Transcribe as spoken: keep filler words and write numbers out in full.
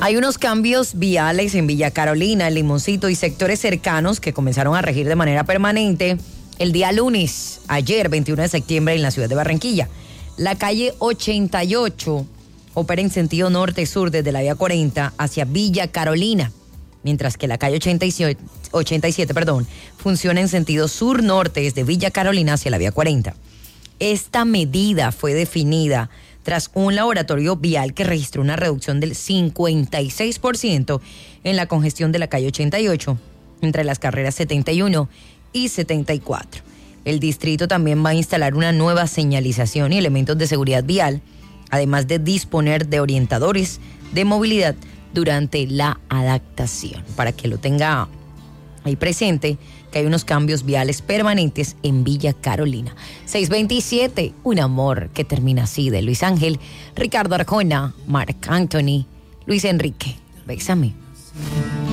Hay unos cambios viales en Villa Carolina, el Limoncito y sectores cercanos que comenzaron a regir de manera permanente el día lunes, ayer, veintiuno de septiembre, en la ciudad de Barranquilla. La calle ochenta y ocho opera en sentido norte-sur desde la vía cuarenta hacia Villa Carolina, mientras que la calle ochenta y siete, ochenta y siete perdón, funciona en sentido sur-norte desde Villa Carolina hacia la vía cuarenta. Esta medida fue definida tras un laboratorio vial que registró una reducción del cincuenta y seis por ciento en la congestión de la calle ochenta y ocho entre las carreras setenta y uno y setenta y cuatro. El distrito también va a instalar una nueva señalización y elementos de seguridad vial, además de disponer de orientadores de movilidad durante la adaptación. Para que lo tenga ahí presente, que hay unos cambios viales permanentes en Villa Carolina. seis veintisiete, un amor que termina así, de Luis Ángel, Ricardo Arjona, Marc Anthony, Luis Enrique. Bésame.